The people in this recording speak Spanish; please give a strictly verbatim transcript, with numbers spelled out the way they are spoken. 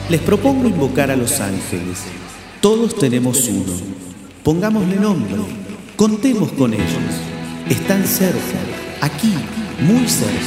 Les propongo invocar a los ángeles. Todos tenemos uno. Pongámosle nombre. Contemos con ellos. Están cerca, aquí, muy cerca.